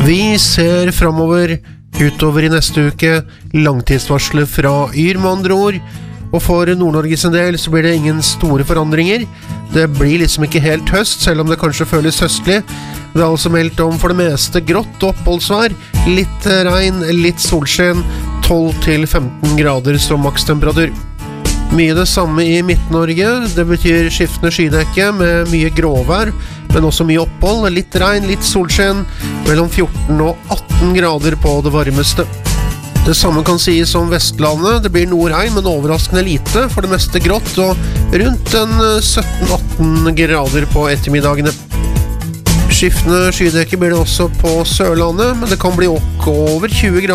Vi ser fremover utover I neste uke, langtidsvarslet fra Yr med andre ord, og for Nord-Norge sin del så blir det ingen store forandringer. Det blir liksom ikke helt høst, selv om det kanskje føles høstlig. Det er altså meldt om for det meste grått oppholdsvær, litt regn, litt solskinn, 12-15 grader som makstemperatur. Mye det samme I Midt-Norge, det betyr skiftende skydekke med mye gråvær, men også mye opphold, litt regn, litt solskinn, mellom 14 og 18 grader på det varmeste. Det samme kan sies om Vestlandet, det blir nordregn, men overraskende lite, for det meste grått, og rundt 17-18 grader på ettermiddagene. Skiftende skydekke blir det også på Sørlandet, men det kan bli over 20 grader